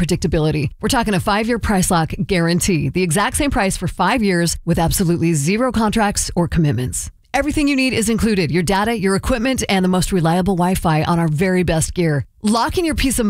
predictability. We're talking a 5-year price lock guarantee. The exact same price for 5 years with absolutely zero contracts or commitments. Everything you need is included. Your data, your equipment, and the most reliable Wi-Fi on our very best gear. Lock in your peace of